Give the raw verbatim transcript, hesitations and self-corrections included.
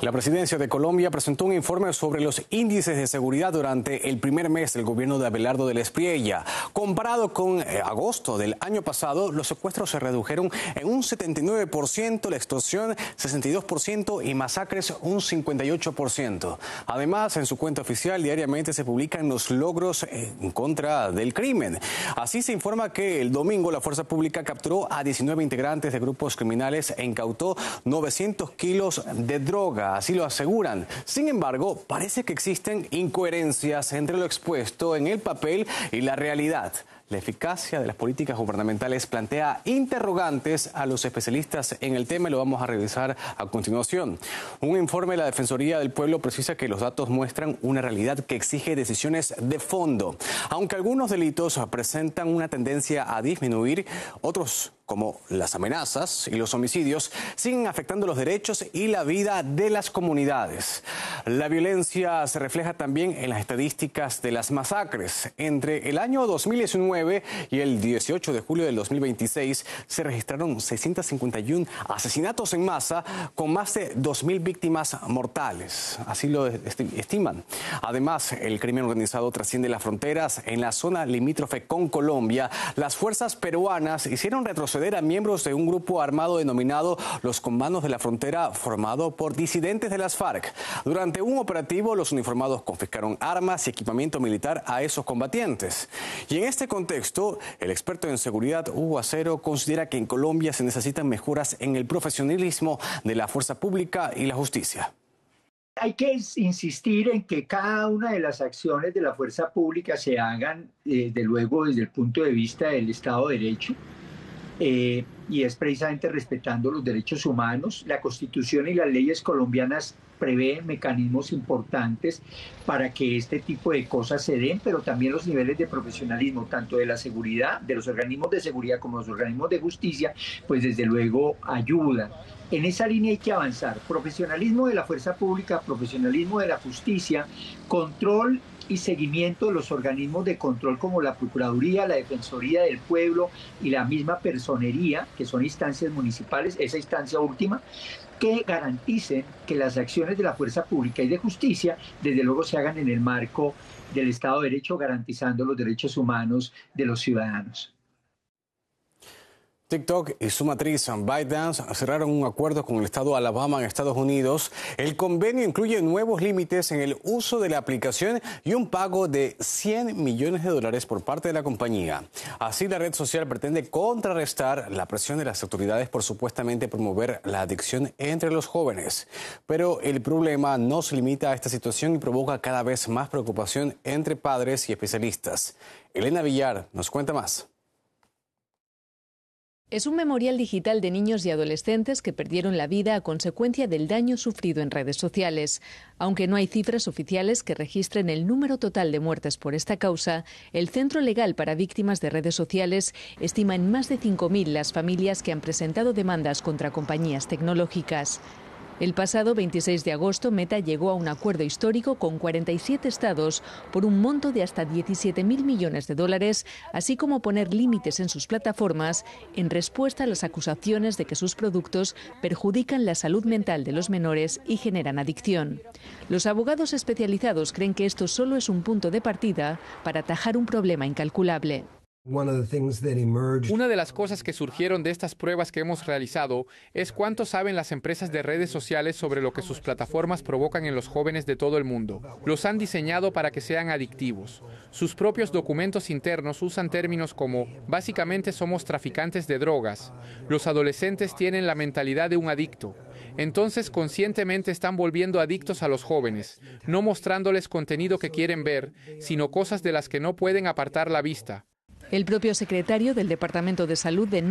La presidencia de Colombia presentó un informe sobre los índices de seguridad durante el primer mes del gobierno de Abelardo del Espriella. Comparado con eh, agosto del año pasado, los secuestros se redujeron en un setenta y nueve por ciento, la extorsión sesenta y dos por ciento y masacres un cincuenta y ocho por ciento. Además, en su cuenta oficial diariamente se publican los logros en contra del crimen. Así se informa que el domingo la fuerza pública capturó a diecinueve integrantes de grupos criminales e incautó novecientos kilos de droga. Así lo aseguran. Sin embargo, parece que existen incoherencias entre lo expuesto en el papel y la realidad. La eficacia de las políticas gubernamentales plantea interrogantes a los especialistas en el tema y lo vamos a revisar a continuación. Un informe de la Defensoría del Pueblo precisa que los datos muestran una realidad que exige decisiones de fondo. Aunque algunos delitos presentan una tendencia a disminuir, otros, como las amenazas y los homicidios, siguen afectando los derechos y la vida de las comunidades. La violencia se refleja también en las estadísticas de las masacres. Entre el año dos mil diecinueve y el dieciocho de julio del dos mil veintiséis se registraron seiscientos cincuenta y uno asesinatos en masa con más de dos mil víctimas mortales. Así lo estiman. Además, el crimen organizado trasciende las fronteras. En la zona limítrofe con Colombia, las fuerzas peruanas hicieron retroceder a miembros de un grupo armado denominado los Comandos de la Frontera, formado por disidentes de las FARC. Durante un operativo, los uniformados confiscaron armas y equipamiento militar a esos combatientes. Y en este contexto, el experto en seguridad Hugo Acero considera que en Colombia se necesitan mejoras en el profesionalismo de la fuerza pública y la justicia. Hay que insistir en que cada una de las acciones de la fuerza pública se hagan, eh, de luego, desde el punto de vista del Estado de Derecho. Eh, y es precisamente respetando los derechos humanos. La Constitución y las leyes colombianas prevén mecanismos importantes para que este tipo de cosas se den, pero también los niveles de profesionalismo, tanto de la seguridad, de los organismos de seguridad como los organismos de justicia, pues desde luego ayudan. En esa línea hay que avanzar. Profesionalismo de la fuerza pública, profesionalismo de la justicia, control y seguimiento de los organismos de control como la Procuraduría, la Defensoría del Pueblo y la misma Personería, que son instancias municipales, esa instancia última, que garanticen que las acciones de la fuerza pública y de justicia, desde luego, se hagan en el marco del Estado de Derecho, garantizando los derechos humanos de los ciudadanos. TikTok y su matriz ByteDance cerraron un acuerdo con el estado de Alabama en Estados Unidos. El convenio incluye nuevos límites en el uso de la aplicación y un pago de cien millones de dólares por parte de la compañía. Así, la red social pretende contrarrestar la presión de las autoridades por supuestamente promover la adicción entre los jóvenes. Pero el problema no se limita a esta situación y provoca cada vez más preocupación entre padres y especialistas. Elena Villar nos cuenta más. Es un memorial digital de niños y adolescentes que perdieron la vida a consecuencia del daño sufrido en redes sociales. Aunque no hay cifras oficiales que registren el número total de muertes por esta causa, el Centro Legal para Víctimas de Redes Sociales estima en más de cinco mil las familias que han presentado demandas contra compañías tecnológicas. El pasado veintiséis de agosto, Meta llegó a un acuerdo histórico con cuarenta y siete estados por un monto de hasta diecisiete mil millones de dólares, así como poner límites en sus plataformas en respuesta a las acusaciones de que sus productos perjudican la salud mental de los menores y generan adicción. Los abogados especializados creen que esto solo es un punto de partida para atajar un problema incalculable. Una de las cosas que surgieron de estas pruebas que hemos realizado es cuánto saben las empresas de redes sociales sobre lo que sus plataformas provocan en los jóvenes de todo el mundo. Los han diseñado para que sean adictivos. Sus propios documentos internos usan términos como básicamente somos traficantes de drogas. Los adolescentes tienen la mentalidad de un adicto. Entonces conscientemente están volviendo adictos a los jóvenes, no mostrándoles contenido que quieren ver, sino cosas de las que no pueden apartar la vista. El propio secretario del Departamento de Salud de